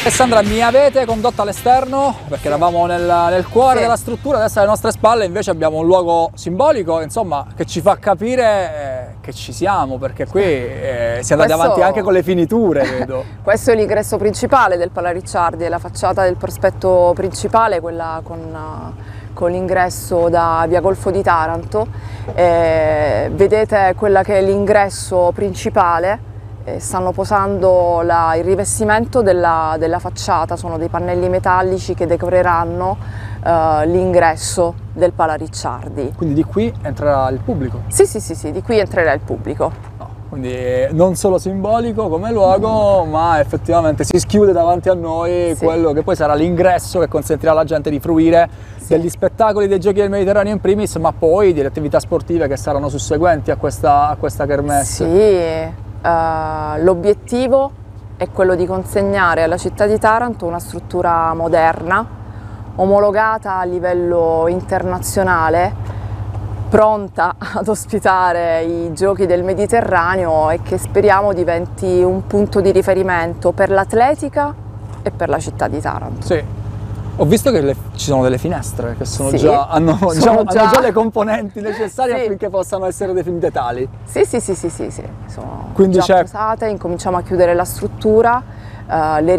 Alessandra, mi avete condotto all'esterno perché eravamo nel cuore della struttura, adesso alle nostre spalle invece abbiamo un luogo simbolico, insomma, che ci fa capire che ci siamo, perché qui siamo andati avanti anche con le finiture, vedo. Questo è l'ingresso principale del Pala Ricciardi, è la facciata del prospetto principale, quella con l'ingresso da via Golfo di Taranto. Vedete quella che è l'ingresso principale. Stanno posando il rivestimento della facciata, sono dei pannelli metallici che decoreranno l'ingresso del Pala Ricciardi. Quindi di qui entrerà il pubblico? Sì, di qui entrerà il pubblico. No, quindi non solo simbolico come luogo, ma effettivamente si schiude davanti a noi quello che poi sarà l'ingresso che consentirà alla gente di fruire degli spettacoli dei Giochi del Mediterraneo in primis, ma poi delle attività sportive che saranno susseguenti a questa kermesse. Sì. L'obiettivo è quello di consegnare alla città di Taranto una struttura moderna, omologata a livello internazionale, pronta ad ospitare i Giochi del Mediterraneo e che speriamo diventi un punto di riferimento per l'atletica e per la città di Taranto. Sì. Ho visto che ci sono delle finestre che sono hanno già le componenti necessarie affinché possano essere definite tali. Sì, sono quindi già posate, incominciamo a chiudere la struttura.